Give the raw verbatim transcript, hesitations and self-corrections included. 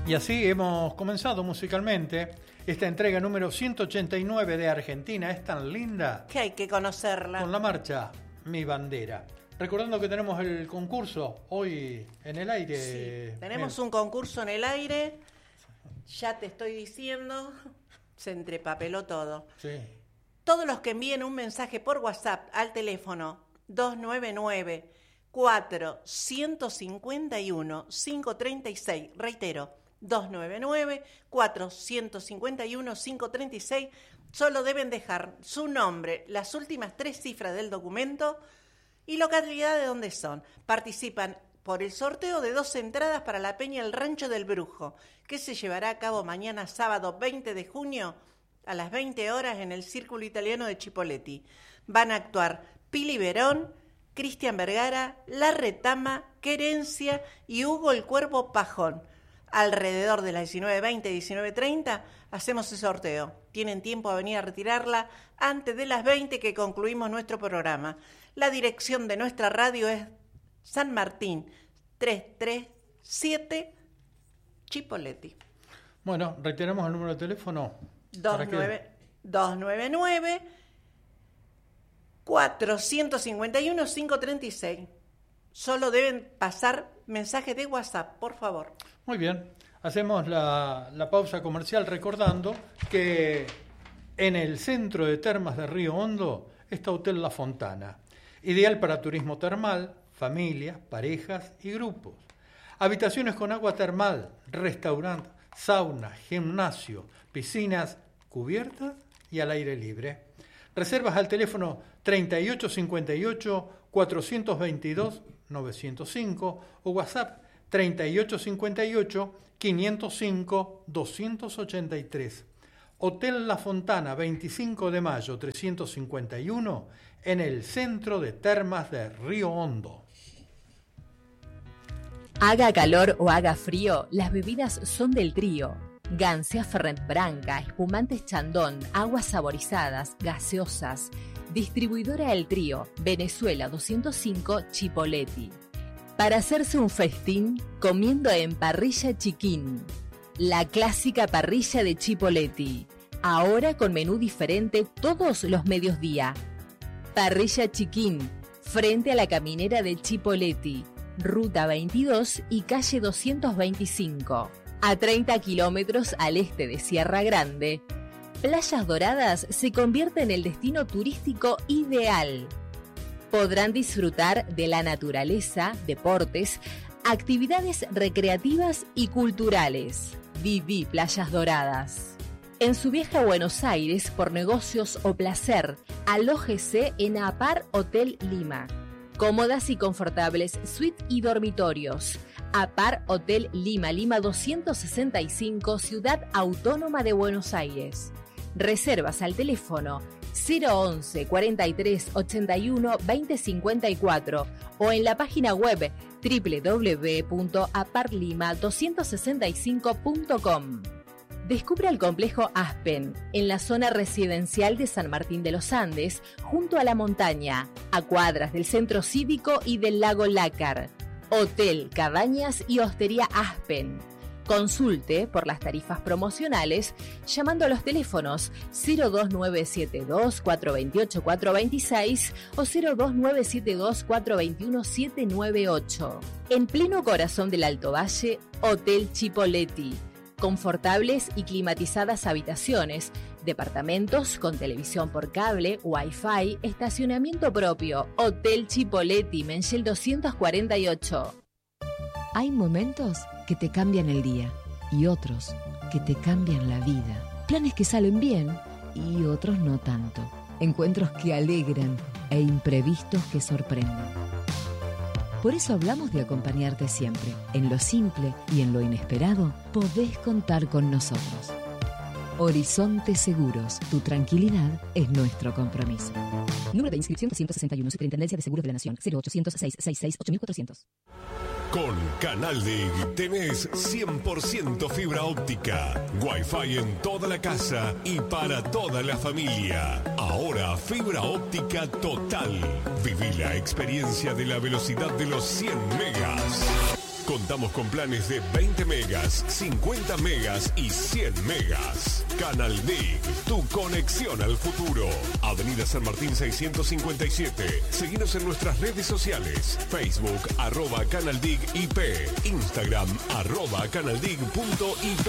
Y así hemos comenzado musicalmente esta entrega número ciento ochenta y nueve de Argentina es tan linda que hay que conocerla. Con la marcha Mi Bandera. Recordando que tenemos el concurso hoy en el aire. Sí, tenemos Mira. un concurso en el aire. Ya te estoy diciendo, se entrepapeló todo. Sí. Todos los que envíen un mensaje por WhatsApp al teléfono dos nueve nueve, cuatro cinco cinco uno, cinco tres seis, reitero, dos nueve nueve, cuatro cinco cinco uno, cinco tres seis, solo deben dejar su nombre, las últimas tres cifras del documento y localidad de donde son. Participan por el sorteo de dos entradas para la Peña El Rancho del Brujo, que se llevará a cabo mañana sábado veinte de junio a las veinte horas en el Círculo Italiano de Chipoleti. Van a actuar Pili Verón, Cristian Vergara, La Retama, Querencia y Hugo el Cuervo Pajón. Alrededor de las diecinueve veinte, diecinueve treinta hacemos el sorteo. Tienen tiempo a venir a retirarla antes de las veinte que concluimos nuestro programa. La dirección de nuestra radio es San Martín trescientos treinta y siete Chipoleti. Bueno, reiteramos el número de teléfono. dos nueve nueve, cuatro cinco cinco uno, cinco tres seis. Solo deben pasar mensajes de WhatsApp, por favor. Muy bien, hacemos la, la pausa comercial recordando que en el centro de termas de Río Hondo está Hotel La Fontana, ideal para turismo termal, familias, parejas y grupos. Habitaciones con agua termal, restaurante, sauna, gimnasio, piscinas cubiertas y al aire libre. Reservas al teléfono treinta y ocho cincuenta y ocho, cuatrocientos veintidós, novecientos cinco o WhatsApp treinta y ocho cincuenta y ocho, quinientos cinco, doscientos ochenta y tres. Hotel La Fontana, veinticinco de mayo trescientos cincuenta y uno, en el centro de termas de Río Hondo. Haga calor o haga frío, las bebidas son del trío. Gansea Fernet Branca, espumantes Chandon, aguas saborizadas, gaseosas. Distribuidora El Trío, Venezuela doscientos cinco, Chipoleti. Para hacerse un festín, comiendo en Parrilla Chiquín. La clásica parrilla de Chipoleti. Ahora con menú diferente todos los mediodía. Parrilla Chiquín, frente a la caminera de Chipoleti. Ruta veintidós y calle doscientos veinticinco. A treinta kilómetros al este de Sierra Grande, Playas Doradas se convierte en el destino turístico ideal. Podrán disfrutar de la naturaleza, deportes, actividades recreativas y culturales. Viví Playas Doradas. En su viaje a Buenos Aires por negocios o placer, alójese en Apar Hotel Lima. Cómodas y confortables suites y dormitorios. Apar Hotel Lima, Lima doscientos sesenta y cinco, Ciudad Autónoma de Buenos Aires. Reservas al teléfono cero once, cuarenta y tres, ochenta y uno, veinte cincuenta y cuatro o en la página web doble u doble u doble u punto apar lima doscientos sesenta y cinco punto com. Descubre el complejo Aspen, en la zona residencial de San Martín de los Andes, junto a la montaña, a cuadras del centro cívico y del lago Lácar. Hotel, cabañas y hostería Aspen. Consulte por las tarifas promocionales llamando a los teléfonos cero dos nueve siete dos, cuatro dos ocho, cuatro dos seis o cero dos nueve siete dos, cuatro dos uno, siete nueve ocho. En pleno corazón del Alto Valle, Hotel Chipoleti. Confortables y climatizadas habitaciones, departamentos con televisión por cable, Wi-Fi, estacionamiento propio. Hotel Chipoleti, Menchel doscientos cuarenta y ocho. Hay momentos que te cambian el día y otros que te cambian la vida. Planes que salen bien y otros no tanto. Encuentros que alegran e imprevistos que sorprenden. Por eso hablamos de acompañarte siempre. En lo simple y en lo inesperado, podés contar con nosotros. Horizonte Seguros, tu tranquilidad es nuestro compromiso. Número de inscripción trescientos sesenta y uno, Superintendencia de Seguros de la Nación, cero ochocientos seis sesenta y seis, ocho mil cuatrocientos. Con Canal D I G tenés cien por ciento fibra óptica, Wi-Fi en toda la casa y para toda la familia. Ahora fibra óptica total. Viví la experiencia de la velocidad de los cien megas. Contamos con planes de veinte megas, cincuenta megas y cien megas. Canal D I G, tu conexión al futuro. Avenida San Martín seiscientos cincuenta y siete. Seguinos en nuestras redes sociales. Facebook, arroba Canal D I G I P. Instagram, arroba canaldig punto I P.